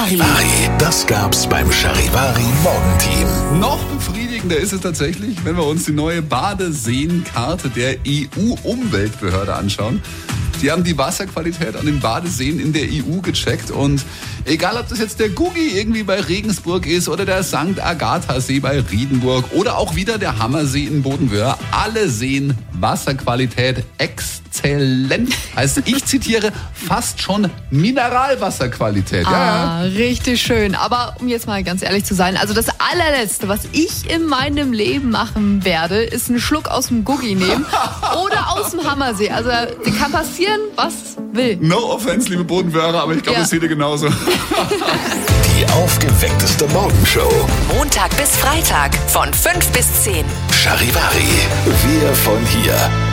Charivari, das gab's beim Charivari Morgenteam. Noch befriedigender ist es tatsächlich, wenn wir uns die neue Badeseenkarte der EU-Umweltbehörde anschauen. Die haben die Wasserqualität an den Badeseen in der EU gecheckt und egal, ob das jetzt der Guggi irgendwie bei Regensburg ist oder der St. Agatha-See bei Riedenburg oder auch wieder der Hammersee in Bodenwöhr, alle Seen Wasserqualität exzellent. Also ich zitiere, fast schon Mineralwasserqualität. Ja. Richtig schön. Aber um jetzt mal ganz ehrlich zu sein, also das allerletzte, was ich in meinem Leben machen werde, ist einen Schluck aus dem Guggi nehmen oder aus dem Hammersee. Also kann passieren, was will. No offense, liebe Bodenwörer, aber ich glaube, das seht ihr genauso. Die aufgeweckteste Morgenshow. Montag bis Freitag von 5 bis 10. Charivari, wir von hier.